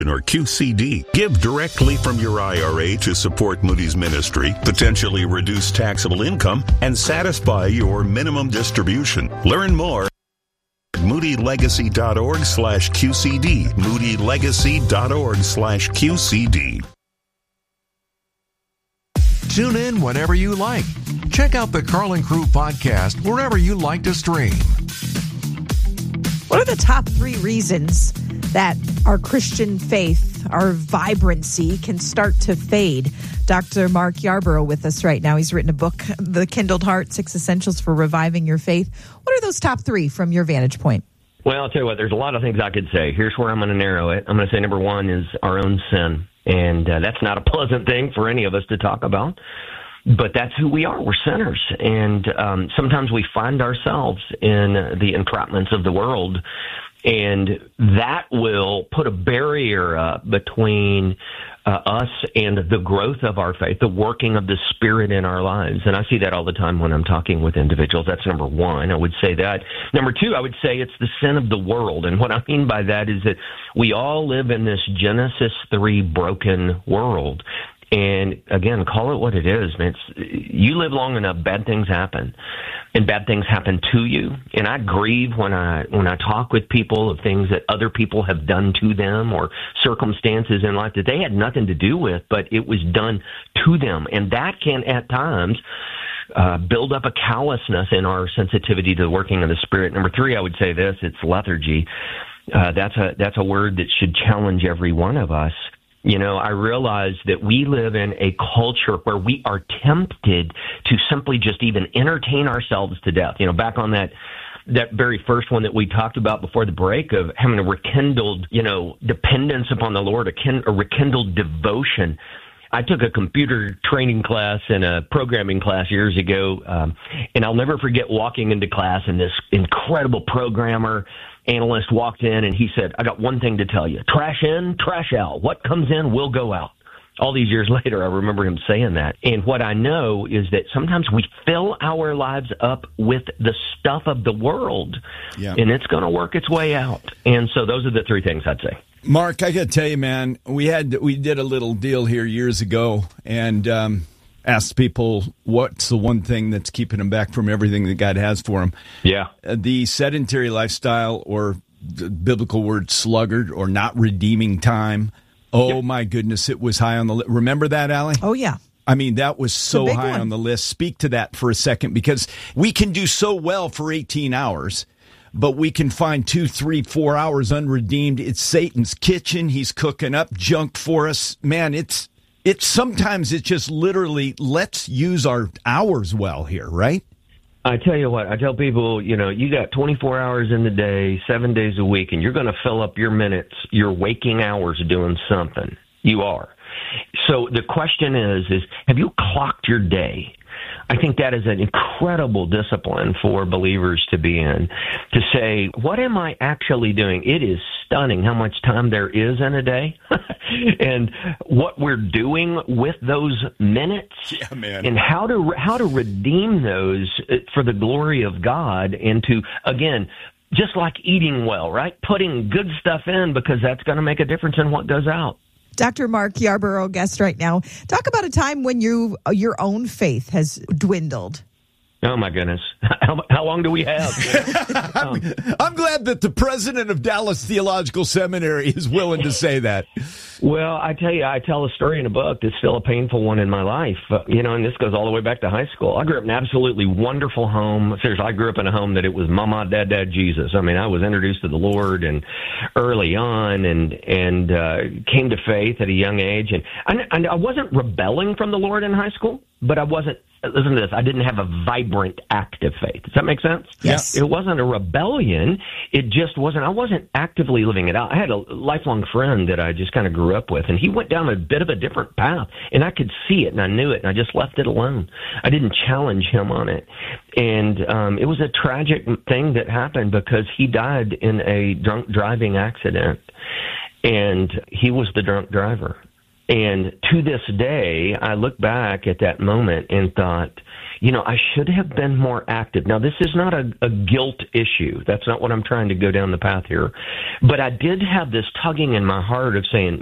or QCD. Give directly from your IRA to support Moody's ministry, potentially reduce taxable income, and satisfy your minimum distribution. Learn more at moodylegacy.org/QCD. moodylegacy.org/QCD. Tune in whenever you like. Check out the Carlin Crew podcast wherever you like to stream. What are the top 3 reasons that our Christian faith, our vibrancy, can start to fade? Dr. Mark Yarborough with us right now. He's written a book, The Kindled Heart, 6 Essentials for Reviving Your Faith. What are those top 3 from your vantage point? Well, I'll tell you what, there's a lot of things I could say. Here's where I'm going to narrow it. I'm going to say number 1 is our own sin. And that's not a pleasant thing for any of us to talk about. But that's who we are. We're sinners. And sometimes we find ourselves in the entrapments of the world. And that will put a barrier up between us and the growth of our faith, the working of the Spirit in our lives. And I see that all the time when I'm talking with individuals. That's number 1. I would say that. Number 2, I would say it's the sin of the world. And what I mean by that is that we all live in this Genesis 3 broken world. And again, call it what it is, man. You live long enough, bad things happen, and bad things happen to you. And I grieve when I talk with people of things that other people have done to them or circumstances in life that they had nothing to do with, but it was done to them. And that can at times build up a callousness in our sensitivity to the working of the Spirit. Number 3, I would say this: it's lethargy. That's a word that should challenge every one of us. You know, I realize that we live in a culture where we are tempted to simply just even entertain ourselves to death. You know, back on that very first one that we talked about before the break of having a rekindled, dependence upon the Lord, a rekindled devotion. I took a computer training class and a programming class years ago, and I'll never forget walking into class and this incredible programmer analyst walked in and he said, "I got one thing to tell you. Trash in, trash out. What comes in will go out." All these years later, I remember him saying that. And what I know is that sometimes we fill our lives up with the stuff of the world, and it's going to work its way out. And so those are the 3 things I'd say. Mark, I got to tell you, man, we did a little deal here years ago and asked people what's the one thing that's keeping them back from everything that God has for them. Yeah. The sedentary lifestyle, or the biblical word sluggard, or not redeeming time. Oh, my goodness, it was high on the list. Remember that, Allie? Oh, yeah. I mean, that was so high on the list. Speak to that for a second, because we can do so well for 18 hours, but we can find 2, 3, 4 hours unredeemed. It's Satan's kitchen. He's cooking up junk for us. Man, it's sometimes it's just literally, let's use our hours well here, right? I tell you what, I tell people, you got 24 hours in the day, 7 days a week, and you're going to fill up your minutes, your waking hours doing something. You are. So the question is have you clocked your day? I think that is an incredible discipline for believers to be in, to say, what am I actually doing? It is stunning how much time there is in a day and what we're doing with those minutes, and how to redeem those for the glory of God, and to, again, just like eating well, right? Putting good stuff in, because that's going to make a difference in what goes out. Dr. Mark Yarborough, guest right now. Talk about a time when your own faith has dwindled. Oh, my goodness. How long do we have? I'm glad that the president of Dallas Theological Seminary is willing to say that. Well, I tell you, I tell a story in a book that's still a painful one in my life, and this goes all the way back to high school. I grew up in an absolutely wonderful home. Seriously, I grew up in a home that it was Mama, Dad, Jesus. I mean, I was introduced to the Lord and early on, and came to faith at a young age. And I wasn't rebelling from the Lord in high school, but I wasn't. Listen to this. I didn't have a vibrant, active faith. Does that make sense? Yes. It wasn't a rebellion. It just wasn't. I wasn't actively living it out. I had a lifelong friend that I just kind of grew up with, and he went down a bit of a different path, and I could see it, and I knew it, and I just left it alone. I didn't challenge him on it. And it was a tragic thing that happened, because he died in a drunk driving accident, and he was the drunk driver. And to this day, I look back at that moment and thought, I should have been more active. Now, this is not a guilt issue. That's not what I'm trying to go down the path here. But I did have this tugging in my heart of saying,